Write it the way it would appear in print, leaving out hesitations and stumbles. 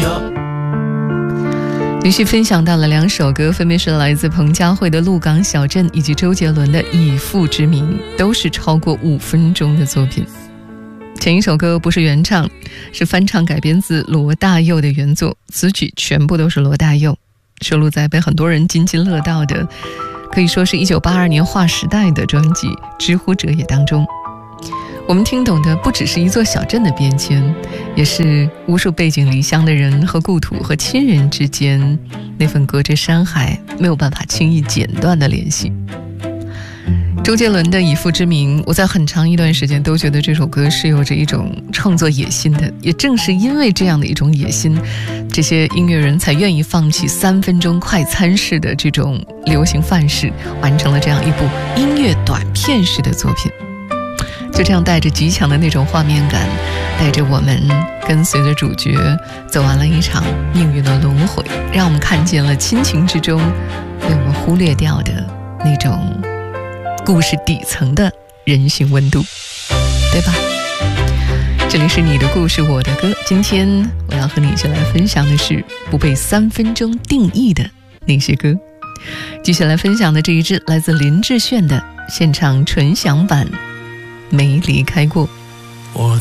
连续分享到了2首歌，分别是来自彭佳慧的《鹿港小镇》以及周杰伦的《以父之名》，都是超过5分钟的作品。前一首歌不是原唱，是翻唱改编自罗大佑的原作，词曲全部都是罗大佑，收录在被很多人津津乐道的，可以说是1982年划时代的专辑《知乎者也》当中。我们听懂的不只是一座小镇的变迁，也是无数背井离乡的人和故土和亲人之间那份隔着山海没有办法轻易剪断的联系。周杰伦的《以父之名》，我在很长一段时间都觉得这首歌是有着一种创作野心的，也正是因为这样的一种野心，这些音乐人才愿意放弃3分钟快餐式的这种流行范式，完成了这样一部音乐短片式的作品。就这样带着极强的那种画面感，带着我们跟随着主角走完了一场命运的轮回，让我们看见了亲情之中被我们忽略掉的那种故事底层的人性温度，对吧？这里是你的故事我的歌，今天我要和你一起来分享的是不被3分钟定义的那些歌。继续来分享的这一支来自林志炫的现场纯享版《没离开过》。